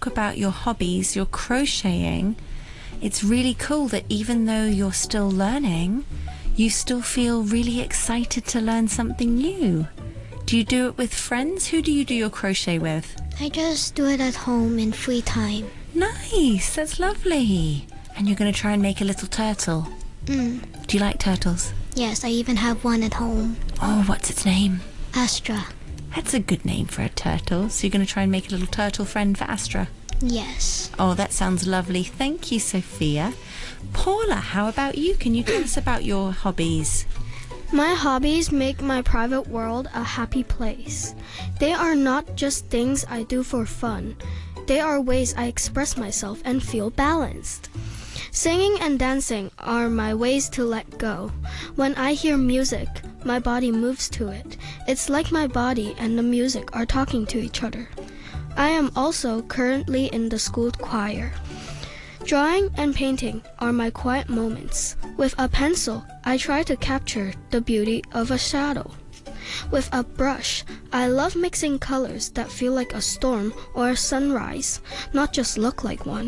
talk about your hobbies, your crocheting, it's really cool that even though you're still learning, you still feel really excited to learn something new. Do you do it with friends? Who do you do your crochet with? I just do it at home in free time. Nice, that's lovely. And you're going to try and make a little turtle. Do you like turtles? Yes, I even have one at home. Oh, what's its name? Astra. That's a good name for a turtle. So you're going to try and make a little turtle friend for Astra? Yes. Oh, that sounds lovely. Thank you, Sophia. Paula, how about you? Can you tell us about your hobbies? My hobbies make my private world a happy place. They are not just things I do for fun. They are ways I express myself and feel balanced. Singing and dancing are my ways to let go. When I hear music, my body moves to it. It's like my body and the music are talking to each other. I am also currently in the school choir. Drawing and painting are my quiet moments. With a pencil, I try to capture the beauty of a shadow. With a brush, I love mixing colors that feel like a storm or a sunrise, not just look like one.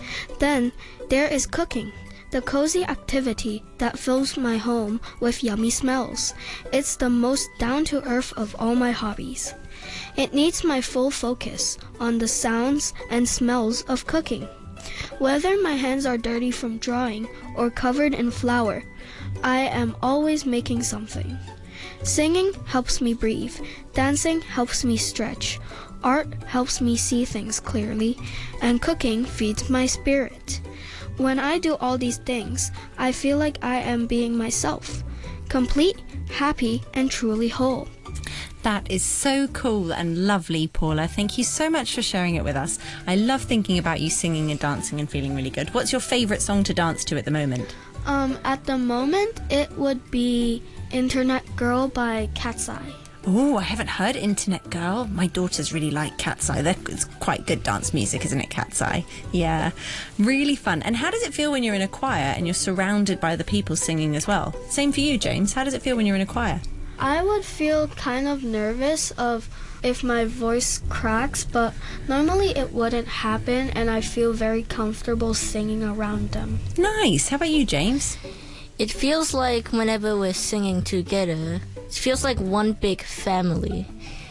Then there is cooking, the cozy activity that fills my home with yummy smells. It's the most down-to-earth of all my hobbies. It needs my full focus on the sounds and smells of cooking. Whether my hands are dirty from drawing or covered in flour, I am always making something. Singing helps me breathe. Dancing helps me stretch. Art helps me see things clearly. And cooking feeds my spirit. When I do all these things, I feel like I am being myself. Complete, happy, and truly whole. That is so cool and lovely, Paula. Thank you so much for sharing it with us. I love thinking about you singing and dancing and feeling really good. What's your favourite song to dance to at the moment? At the moment, it would be Internet Girl by Cat's Eye. Oh, I haven't heard Internet Girl. My daughters really like Cat's Eye. It's quite good dance music, isn't it, Cat's Eye? Yeah, really fun. And how does it feel when you're in a choir and you're surrounded by other people singing as well? Same for you, James. How does it feel when you're in a choir? I would feel kind of nervous if my voice cracks, but normally it wouldn't happen, and I feel very comfortable singing around them. Nice. How about you, James? It feels like whenever we're singing together, it feels like one big family.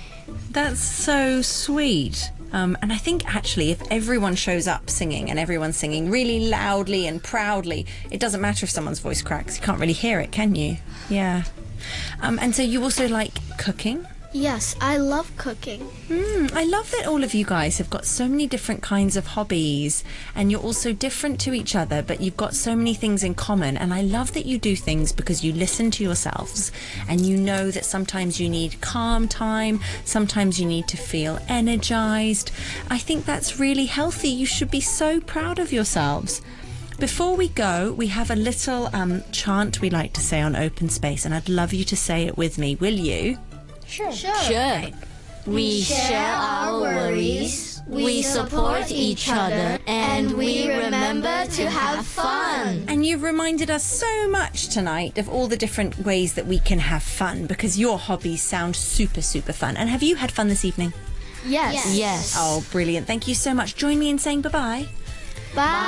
That's so sweet. And I think actually if everyone shows up singing and everyone's singing really loudly and proudly, it doesn't matter if someone's voice cracks. You can't really hear it, can you? Yeah. And so you also like cooking? Yes, I love cooking. I love that all of you guys have got so many different kinds of hobbies, and you're all so different to each other, but you've got so many things in common. And I love that you do things because you listen to yourselves and you know that sometimes you need calm time, sometimes you need to feel energized. I think that's really healthy. You should be so proud of yourselves. Before we go, we have a little chant we like to say on Open Space, and I'd love you to say it with me. Will you? Sure. We share our worries, we support each other, and we remember to have fun. And you've reminded us so much tonight of all the different ways that we can have fun, because your hobbies sound super, super fun. And have you had fun this evening? Yes. Yes. Oh, brilliant. Thank you so much. Join me in saying bye-bye. Bye.